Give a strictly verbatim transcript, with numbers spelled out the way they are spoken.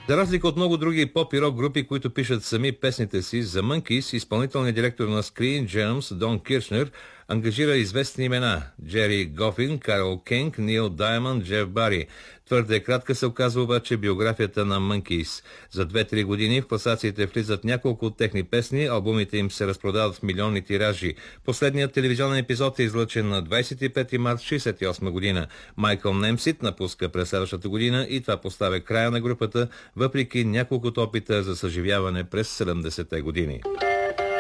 За разлика от много други поп и рок групи, които пишат сами песните си, за Monkees изпълнителният директор на Screen Gems Дон Киршнер ангажира известни имена – Джери Гофин, Карол Кинг, Нил Даймонд, Джеф Бари. Твърде кратка се оказва обаче биографията на Monkees. За две-три години в класациите влизат няколко от техни песни, албумите им се разпродават в милионни тиражи. Последният телевизионен епизод е излъчен на двадесет и пети март шейсет и осма година. Майкъл Немсит напуска през следващата година и това поставя края на групата, въпреки няколкото опита за съживяване през седемдесетте години.